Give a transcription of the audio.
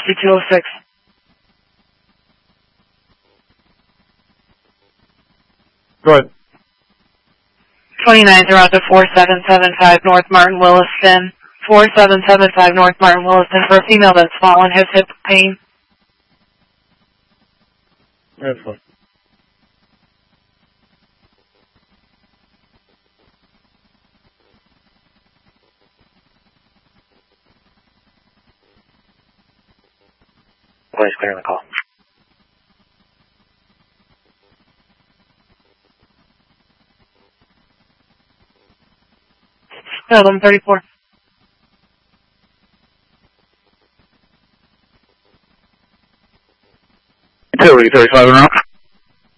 6206. 29th, around to 4775 North Martin Williston. 4775 North Martin Williston for a female that's fallen, has hip pain. That's fine. Please clear the call. No, 1134. 235 and around.